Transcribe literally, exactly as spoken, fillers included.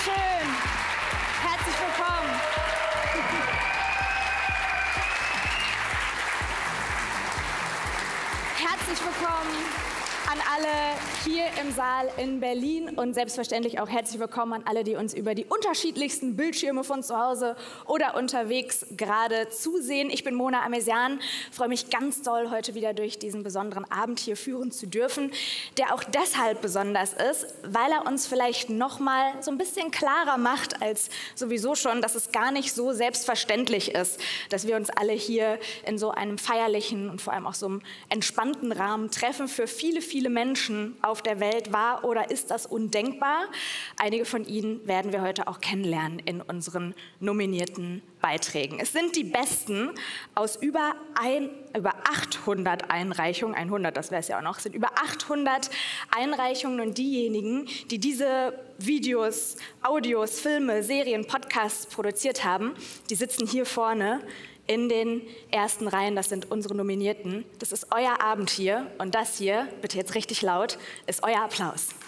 Dankeschön. Herzlich willkommen. Herzlich willkommen an alle hier im Saal in Berlin und selbstverständlich auch herzlich willkommen an alle, die uns über die unterschiedlichsten Bildschirme von zu Hause oder unterwegs gerade zusehen. Ich bin Mona Amesian, freue mich ganz doll, heute wieder durch diesen besonderen Abend hier führen zu dürfen, der auch deshalb besonders ist, weil er uns vielleicht noch mal so ein bisschen klarer macht als sowieso schon, dass es gar nicht so selbstverständlich ist, dass wir uns alle hier in so einem feierlichen und vor allem auch so einem entspannten Rahmen treffen. Für viele, viele Menschen auf der Welt war oder ist das undenkbar. Einige von ihnen werden wir heute auch kennenlernen in unseren nominierten Beiträgen. Es sind die Besten aus über, ein, über achthundert Einreichungen, hundert, das wäre es ja auch noch, es sind über achthundert Einreichungen und diejenigen, die diese Videos, Audios, Filme, Serien, Podcasts produziert haben, die sitzen hier vorne in den ersten Reihen, das sind unsere Nominierten. Das ist euer Abend hier und das hier, bitte jetzt richtig laut, ist euer Applaus.